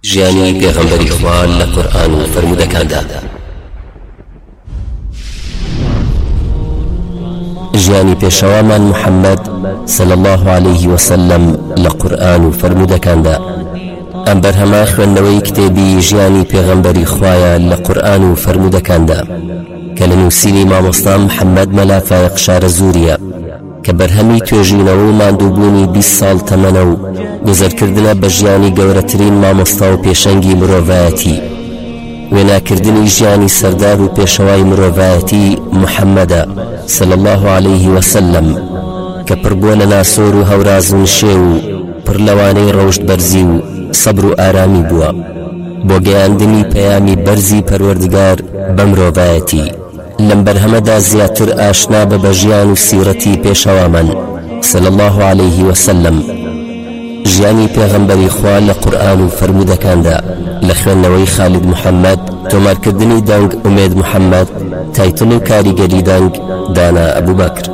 ژیانی پێغەمبەری خوا لە قورئان و فەرمودەکاندا. ژیانی پێشەوامان محەممەد صلی الله عليه وسلم لە قورئان و فەرمودەکاندا. ئەم بەرهەمە خوێندنەوەی کتێبی ژیانی پێغەمبەری خوایە لە قورئان و فەرمودەکاندا کە لە نووسینی مامۆستا محەممەد مەلا فایق شارەزووریە کە بەرهەمی توێژینەوە و ماندووبوونی 20 ساڵ تەمەنە و گوزەرکردنە بە ژیانی گەورەترین مامۆستا و پێشەنگی مرۆڤایەتی، وێناکردنی ژیانی سەردار و پێشەوای مرۆڤایەتی محەممەدە صلی الله عليه وسلم کە پڕبووە لە ناسۆر و هەوراز و نشێ و پڕ لەوانەی ڕەوشت بەرزی و سەبر و ئارامی بووە بۆ گەیاندنی پەیامی بەرزی پەروەردگار بە مرۆڤایەتی. لەم بەرهەمەدا زیاتر ئاشنا بە ژیان و سیرەتی پێشەوامان صلی الله عليه وسلم، ژیانی پێغەمبەری خوا لە قورئان و فەرمودەکاندا لە خوێندنەوەی خالید محەممەد، تۆمارکردنی دەنگ ئومێد محەممەد، تایتڵ و کاریگەری دەنگ دانا ئەبوبەکر.